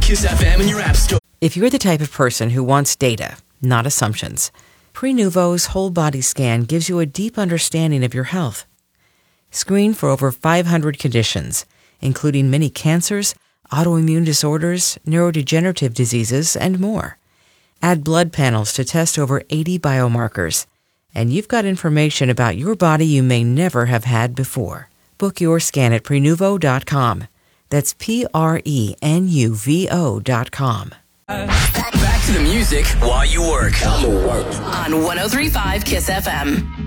Kiss FM in your app store. If you're the type of person who wants data, not assumptions, Prenuvo's whole body scan gives you a deep understanding of your health. Screen for over 500 conditions, including many cancers, autoimmune disorders, neurodegenerative diseases, and more. Add blood panels to test over 80 biomarkers, and you've got information about your body you may never have had before. Book your scan at Prenuvo.com. That's Prenuvo.com. Back to the music while you work. On 103.5 Kiss FM.